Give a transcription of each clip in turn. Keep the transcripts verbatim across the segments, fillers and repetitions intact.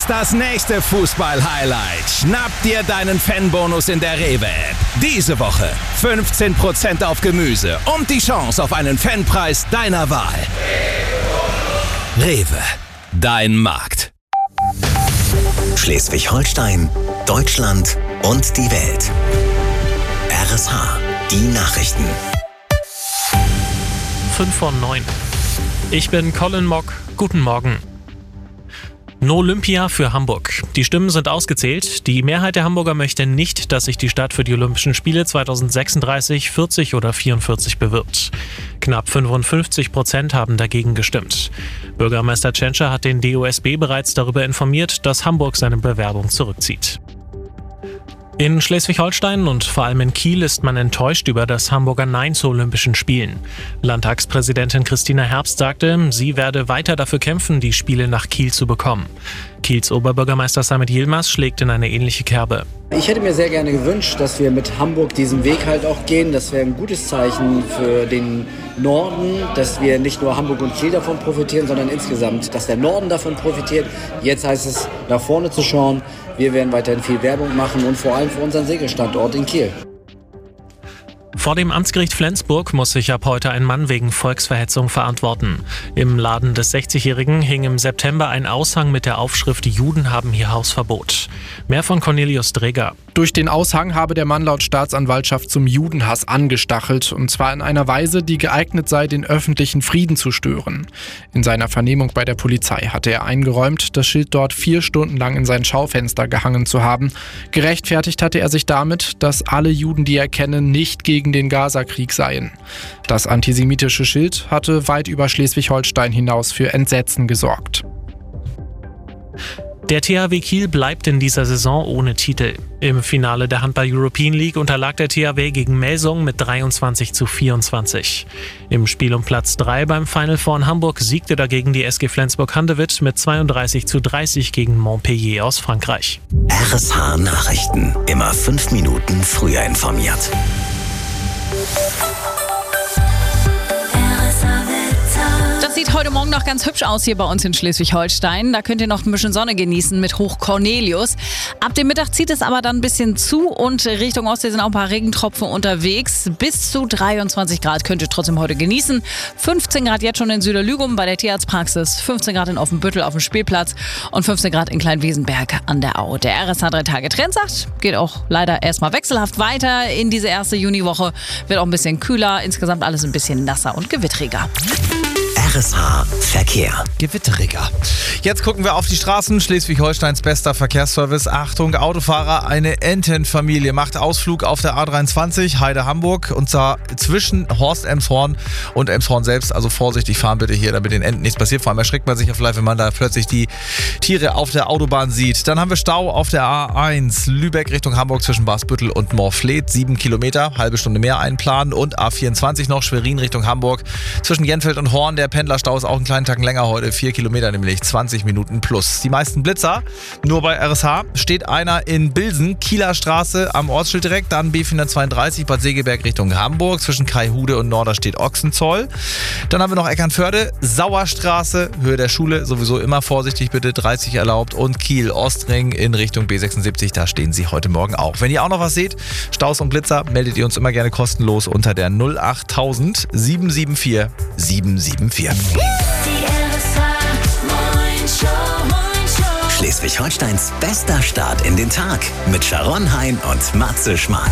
ist das nächste Fußball-Highlight? Schnapp dir deinen Fanbonus in der Rewe-App. Diese Woche fünfzehn Prozent auf Gemüse und die Chance auf einen Fanpreis deiner Wahl. Rewe, dein Markt. Schleswig-Holstein, Deutschland und die Welt. R S H, die Nachrichten. fünf vor neun. Ich bin Colin Mock. Guten Morgen. No Olympia für Hamburg. Die Stimmen sind ausgezählt. Die Mehrheit der Hamburger möchte nicht, dass sich die Stadt für die Olympischen Spiele zweitausendsechsunddreißig, vierzig oder vierundvierzig bewirbt. Knapp fünfundfünfzig Prozent haben dagegen gestimmt. Bürgermeister Tschentscher hat den D O S B bereits darüber informiert, dass Hamburg seine Bewerbung zurückzieht. In Schleswig-Holstein und vor allem in Kiel ist man enttäuscht über das Hamburger Nein zu Olympischen Spielen. Landtagspräsidentin Christina Herbst sagte, sie werde weiter dafür kämpfen, die Spiele nach Kiel zu bekommen. Kiels Oberbürgermeister Samit Yilmaz schlägt in eine ähnliche Kerbe. Ich hätte mir sehr gerne gewünscht, dass wir mit Hamburg diesen Weg halt auch gehen. Das wäre ein gutes Zeichen für den Norden, dass wir nicht nur Hamburg und Kiel davon profitieren, sondern insgesamt, dass der Norden davon profitiert. Jetzt heißt es, nach vorne zu schauen. Wir werden weiterhin viel Werbung machen und vor allem für unseren Segelstandort in Kiel. Vor dem Amtsgericht Flensburg muss sich ab heute ein Mann wegen Volksverhetzung verantworten. Im Laden des sechzigjährigen hing im September ein Aushang mit der Aufschrift „Juden haben hier Hausverbot". Mehr von Cornelius Dreger. Durch den Aushang habe der Mann laut Staatsanwaltschaft zum Judenhass angestachelt, und zwar in einer Weise, die geeignet sei, den öffentlichen Frieden zu stören. In seiner Vernehmung bei der Polizei hatte er eingeräumt, das Schild dort vier Stunden lang in sein Schaufenster gehangen zu haben. Gerechtfertigt hatte er sich damit, dass alle Juden, die er kenne, nicht gegen den Gaza-Krieg seien. Das antisemitische Schild hatte weit über Schleswig-Holstein hinaus für Entsetzen gesorgt. Der T H W Kiel bleibt in dieser Saison ohne Titel. Im Finale der Handball European League unterlag der T H W gegen Melsung mit dreiundzwanzig zu vierundzwanzig. Im Spiel um Platz drei beim Final Four in Hamburg siegte dagegen die S G Flensburg-Handewitt mit zweiunddreißig zu dreißig gegen Montpellier aus Frankreich. R S H Nachrichten. Immer fünf Minuten früher informiert. Das sieht heute Morgen noch ganz hübsch aus hier bei uns in Schleswig-Holstein. Da könnt ihr noch ein bisschen Sonne genießen mit Hoch Cornelius. Ab dem Mittag zieht es aber dann ein bisschen zu und Richtung Ostsee sind auch ein paar Regentropfen unterwegs. Bis zu dreiundzwanzig Grad könnt ihr trotzdem heute genießen. fünfzehn Grad jetzt schon in Süderlügum bei der Tierarztpraxis, fünfzehn Grad in Offenbüttel auf dem Spielplatz und fünfzehn Grad in Kleinwiesenberg an der Au. Der R S H drei Tage Trend sagt, geht auch leider erstmal wechselhaft weiter in diese erste Juniwoche. Wird auch ein bisschen kühler, insgesamt alles ein bisschen nasser und gewittriger. R S H Verkehr. Gewitteriger. Jetzt gucken wir auf die Straßen. Schleswig-Holsteins bester Verkehrsservice. Achtung, Autofahrer, eine Entenfamilie macht Ausflug auf der A dreiundzwanzig Heide-Hamburg, und zwar zwischen Horst-Elmshorn und Elmshorn selbst. Also vorsichtig fahren bitte hier, damit den Enten nichts passiert. Vor allem erschreckt man sich ja vielleicht, wenn man da plötzlich die Tiere auf der Autobahn sieht. Dann haben wir Stau auf der A eins Lübeck Richtung Hamburg zwischen Basbüttel und Morfleet. Sieben Kilometer, halbe Stunde mehr einplanen. Und A vierundzwanzig noch Schwerin Richtung Hamburg zwischen Jenfeld und Horn. Der Pendlerstau ist auch einen kleinen Tacken länger heute, vier Kilometer nämlich, zwanzig Minuten plus. Die meisten Blitzer, nur bei R S H, steht einer in Bilsen, Kieler Straße am Ortsschild direkt, dann B vierhundertzweiunddreißig Bad Segeberg Richtung Hamburg, zwischen Kaihude und Norderstedt Ochsenzoll. Dann haben wir noch Eckernförde, Sauerstraße, Höhe der Schule, sowieso immer vorsichtig bitte, dreißig erlaubt, und Kiel Ostring in Richtung B sechsundsiebzig, da stehen sie heute Morgen auch. Wenn ihr auch noch was seht, Staus und Blitzer, meldet ihr uns immer gerne kostenlos unter der null acht tausend sieben sieben vier sieben sieben vier. Schleswig-Holsteins bester Start in den Tag mit Sharon Hein und Matze Schmark.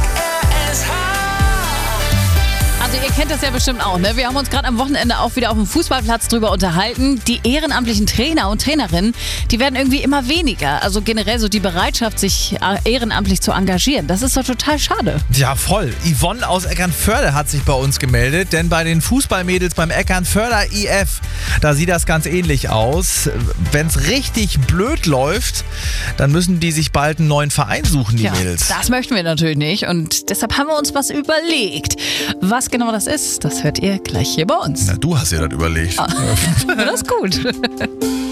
Also ihr kennt das ja bestimmt auch, ne? Wir haben uns gerade am Wochenende auch wieder auf dem Fußballplatz drüber unterhalten. Die ehrenamtlichen Trainer und Trainerinnen, die werden irgendwie immer weniger. Also generell so die Bereitschaft, sich ehrenamtlich zu engagieren. Das ist doch total schade. Ja, voll. Yvonne aus Eckernförde hat sich bei uns gemeldet, denn bei den Fußballmädels beim Eckernförder I F, da sieht das ganz ähnlich aus. Wenn es richtig blöd läuft, dann müssen die sich bald einen neuen Verein suchen, die ja, Mädels. Das möchten wir natürlich nicht, und deshalb haben wir uns was überlegt. Was genau das ist, das hört ihr gleich hier bei uns. Na, du hast dir das überlegt. Ah. Das ist gut.